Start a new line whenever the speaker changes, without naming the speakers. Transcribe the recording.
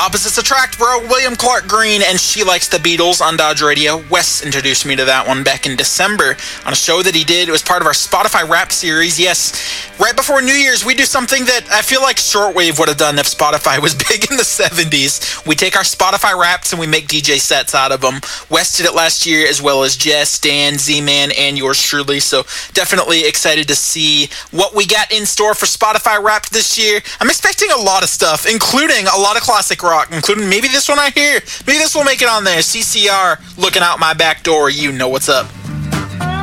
Opposites Attract, bro. William Clark Green and She Likes the Beatles on Dodge Radio. Wes introduced me to that one back in December on a show that he did. It was part of our Spotify Rap series. Yes, right before New Year's, we do something that I feel like Shortwave would have done if Spotify was big in the 70s. We take our Spotify Raps and we make DJ sets out of them. Wes did it last year, as well as Jess, Dan, Z-Man, and yours truly. So definitely excited to see what we got in store for Spotify Wrapped this year. I'm expecting a lot of stuff, including a lot of classic rock, including maybe this one I hear. Maybe this will make it on there. CCR, Looking Out My Back Door. You know what's up.